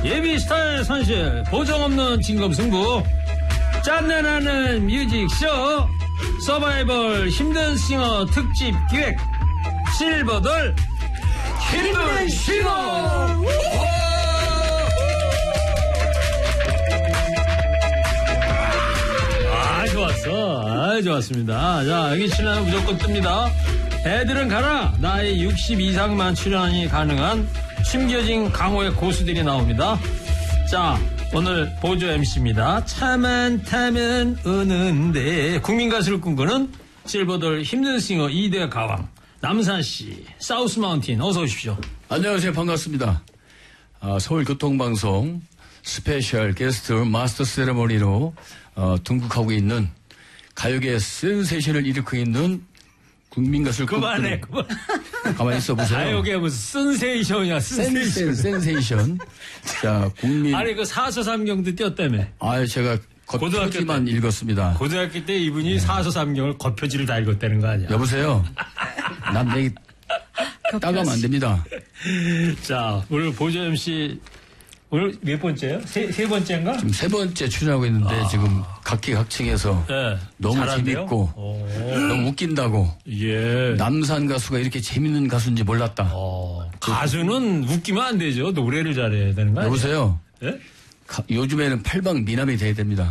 예비 스타의 선실, 보정 없는 진검승부, 짠내나는 뮤직쇼, 서바이벌 힘든 싱어 특집 기획, 실버돌 힘든 싱어. 좋았어. 좋았습니다. 자, 여기 신라면 무조건 뜹니다. 애들은 가라. 나이 60 이상만 출연이 가능한 숨겨진 강호의 고수들이 나옵니다. 자, 오늘 보조 MC입니다. 차만 타면 오는데 국민 가수를 꿈꾸는 실버돌 힘든 싱어 2대 가왕 남산씨, 사우스 마운틴 어서 오십시오. 안녕하세요. 반갑습니다. 서울교통방송 스페셜 게스트 마스터 세레머니로 등극하고 있는 가요계 센세이션을 일으키고 있는 국민 가수를 그만해. 가만히 있어 보세요. 가요계 무슨 센세이션이야. 센세이션. 자, 국민. 아니 그 사서삼경도 띄었다며. 제가 겉표지만 읽었습니다. 고등학교 때 이분이 사서삼경을 겉표지를 다 읽었다는 거 아니야. 여보세요. 남 얘기 따가면 안 됩니다. 자, 오늘 보조 MC 오늘 몇 번째요? 세 번째인가? 지금 세 번째 출연하고 있는데 지금 각기각층에서 네, 너무 잘한대요? 재밌고 너무 웃긴다고. 예. 남산 가수가 이렇게 재밌는 가수인지 몰랐다. 가수는 웃기면 안 되죠. 노래를 잘해야 되는 거 아니에요? 여보세요. 예? 요즘에는 팔방 미남이 돼야 됩니다.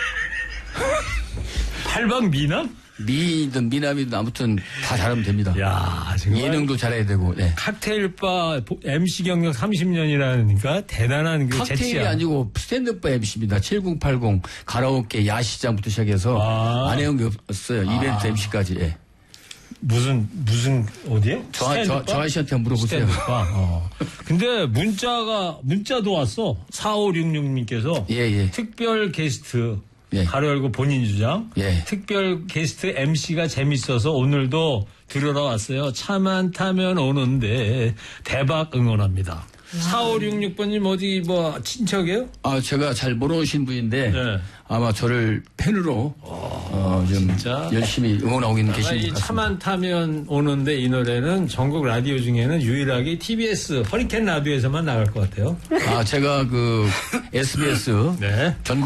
팔방 미남? 미든 미남이든 아무튼 다 잘하면 됩니다. 야, 정말. 예능도 잘해야 되고. 네. 칵테일바 MC 경력 30년이라니까 대단한 그 칵테일이 재치야. 아니고 스탠드바 MC입니다. 7080 가라오케 야시장부터 시작해서 안 해온 게 없어요. 이벤트 MC까지. 예. 무슨 어디요? 저 아저씨한테 한번 물어보세요. 스탠드바. 근데 문자도 왔어. 4566님께서 예. 특별 게스트. 예. 가로 열고 본인 주장. 예. 특별 게스트 MC가 재밌어서 오늘도 들으러 왔어요. 차만 타면 오는데 대박 응원합니다. 4566번님 어디 친척이에요? 제가 잘 모르신 분인데 네. 아마 저를 팬으로 좀 진짜? 열심히 응원하고 있는 계신 것 이 같습니다. 차만 타면 오는데 이 노래는 전국 라디오 중에는 유일하게 TBS 허리케인 라디오에서만 나갈 것 같아요. 제가 그 SBS 네. 전국